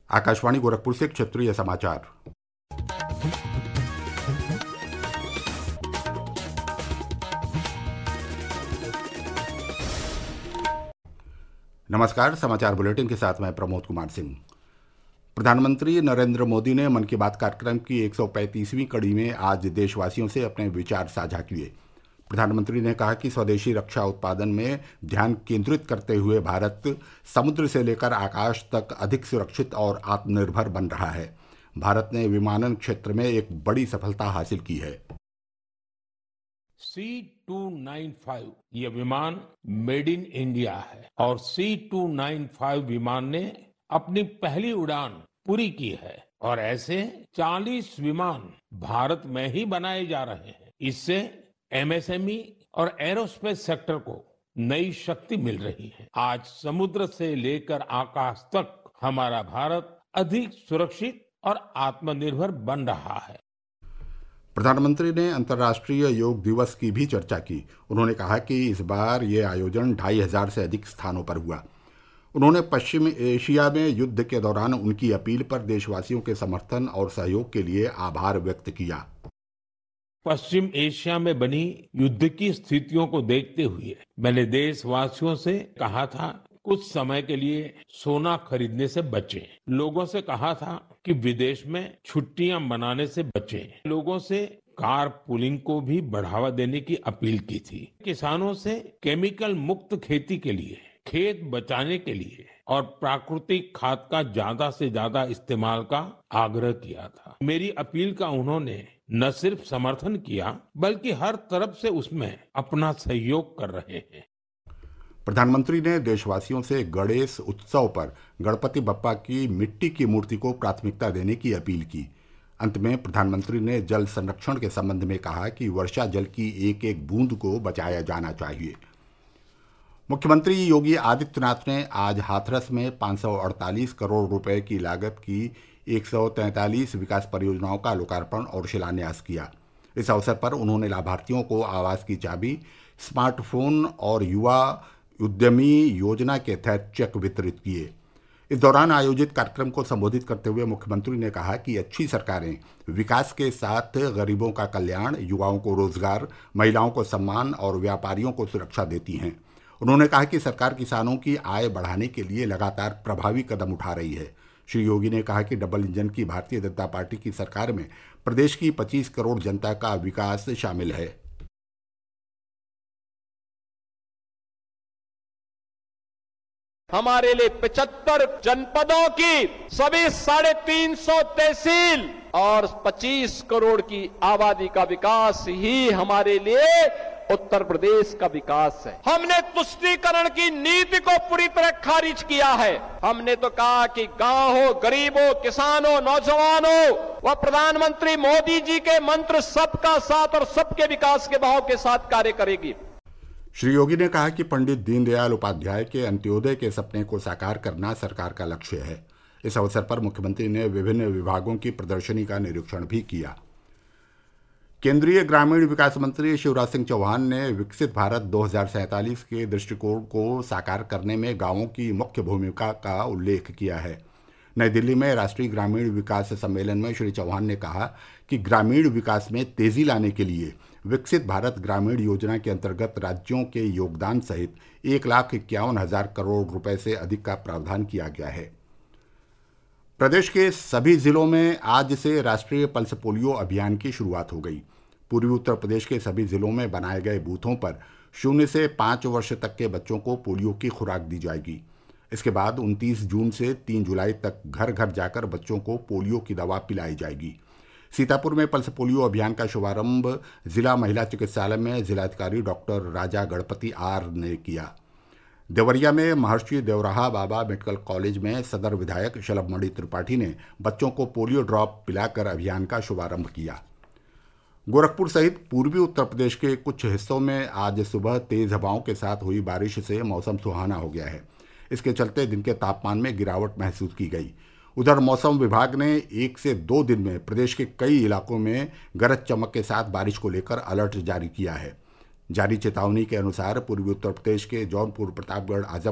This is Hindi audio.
आकाशवाणी गोरखपुर से क्षेत्रीय समाचार। नमस्कार, समाचार बुलेटिन के साथ मैं प्रमोद कुमार सिंह। प्रधानमंत्री नरेंद्र मोदी ने मन की बात कार्यक्रम की 135वीं कड़ी में आज देशवासियों से अपने विचार साझा किए। प्रधानमंत्री ने कहा कि स्वदेशी रक्षा उत्पादन में ध्यान केंद्रित करते हुए भारत समुद्र से लेकर आकाश तक अधिक सुरक्षित और आत्मनिर्भर बन रहा है। भारत ने विमानन क्षेत्र में एक बड़ी सफलता हासिल की है। C295 ये विमान मेड इन इंडिया है और C295 विमान ने अपनी पहली उड़ान पूरी की है और ऐसे 40 विमान भारत में ही बनाए जा रहे हैं। इससे एमएसएमई और एरोस्पेस सेक्टर को नई शक्ति मिल रही है। आज समुद्र से लेकर आकाश तक हमारा भारत अधिक सुरक्षित और आत्मनिर्भर बन रहा है। प्रधानमंत्री ने अंतर्राष्ट्रीय योग दिवस की भी चर्चा की। उन्होंने कहा कि इस बार ये आयोजन 2500 से अधिक स्थानों पर हुआ। उन्होंने पश्चिम एशिया में युद्ध के दौरान उनकी अपील पर देशवासियों के समर्थन और सहयोग के लिए आभार व्यक्त किया। पश्चिम एशिया में बनी युद्ध की स्थितियों को देखते हुए मैंने देशवासियों से कहा था कुछ समय के लिए सोना खरीदने से बचें। लोगों से कहा था कि विदेश में छुट्टियां मनाने से बचें। लोगों से कार पुलिंग को भी बढ़ावा देने की अपील की थी। किसानों से केमिकल मुक्त खेती के लिए, खेत बचाने के लिए और प्राकृतिक खाद का ज्यादा से ज्यादा इस्तेमाल का आग्रह किया था। मेरी अपील का उन्होंने न सिर्फ समर्थन किया बल्कि हर तरफ से उसमें अपना सहयोग कर रहे हैं। प्रधानमंत्री ने देशवासियों से गणेश उत्सव पर गणपति बप्पा की मिट्टी की मूर्ति को प्राथमिकता देने की अपील की। अंत में प्रधानमंत्री ने जल संरक्षण के संबंध में कहा कि वर्षा जल की एक एक बूंद को बचाया जाना चाहिए। मुख्यमंत्री योगी आदित्यनाथ ने आज हाथरस में 548 करोड़ रुपए की लागत की 143 विकास परियोजनाओं का लोकार्पण और शिलान्यास किया। इस अवसर पर उन्होंने लाभार्थियों को आवास की चाबी, स्मार्टफोन और युवा उद्यमी योजना के तहत चेक वितरित किए। इस दौरान आयोजित कार्यक्रम को संबोधित करते हुए मुख्यमंत्री ने कहा कि अच्छी सरकारें विकास के साथ गरीबों का कल्याण, युवाओं को रोजगार, महिलाओं को सम्मान और व्यापारियों को सुरक्षा देती हैं। उन्होंने कहा कि सरकार किसानों की आय बढ़ाने के लिए लगातार प्रभावी कदम उठा रही है। श्री योगी ने कहा कि डबल इंजन की भारतीय जनता पार्टी की सरकार में प्रदेश की 25 करोड़ जनता का विकास शामिल है। हमारे लिए 75 जनपदों की सभी 350 तहसील और 25 करोड़ की आबादी का विकास ही हमारे लिए उत्तर प्रदेश का विकास है। हमने तुष्टीकरण की नीति को पूरी तरह खारिज किया है। हमने तो कहा कि गांव हो, गरीब हो, किसान हो, नौजवान हो, वह प्रधानमंत्री मोदी जी के मंत्र सबका साथ और सबके विकास के भाव के साथ कार्य करेगी। श्री योगी ने कहा कि पंडित दीनदयाल उपाध्याय के अंत्योदय के सपने को साकार करना सरकार का लक्ष्य है। इस अवसर पर मुख्यमंत्री ने विभिन्न विभागों की प्रदर्शनी का निरीक्षण भी किया। केंद्रीय ग्रामीण विकास मंत्री शिवराज सिंह चौहान ने विकसित भारत 2047 के दृष्टिकोण को साकार करने में गांवों की मुख्य भूमिका का उल्लेख किया है। नई दिल्ली में राष्ट्रीय ग्रामीण विकास सम्मेलन में श्री चौहान ने कहा कि ग्रामीण विकास में तेजी लाने के लिए विकसित भारत ग्रामीण योजना के अंतर्गत राज्यों के योगदान सहित 1,51,000 करोड़ रुपए से अधिक का प्रावधान किया गया है। प्रदेश के सभी जिलों में आज से राष्ट्रीय पल्स पोलियो अभियान की शुरुआत हो गई। पूर्वी उत्तर प्रदेश के सभी जिलों में बनाए गए बूथों पर 0 से 5 वर्ष तक के बच्चों को पोलियो की खुराक दी जाएगी। इसके बाद 29 जून से 3 जुलाई तक घर घर जाकर बच्चों को पोलियो की दवा पिलाई जाएगी। सीतापुर में पल्स पोलियो अभियान का शुभारंभ जिला महिला चिकित्सालय में जिलाधिकारी डॉक्टर राजा गणपति आर ने किया। देवरिया में महर्षि देवराहा बाबा मेडिकल कॉलेज में सदर विधायक शलभमणि त्रिपाठी ने बच्चों को पोलियो ड्रॉप पिलाकर अभियान का शुभारंभ किया। गोरखपुर सहित पूर्वी उत्तर प्रदेश के कुछ हिस्सों में आज सुबह तेज हवाओं के साथ हुई बारिश से मौसम सुहाना हो गया है। इसके चलते दिन के तापमान में गिरावट महसूस की गई। उधर मौसम विभाग ने 1 से 2 दिन में प्रदेश के कई इलाकों में गरज चमक के साथ बारिश को लेकर अलर्ट जारी किया है। जारी चेतावनी के अनुसार पूर्वी उत्तर प्रदेश के जौनपुर, प्रतापगढ़, आजम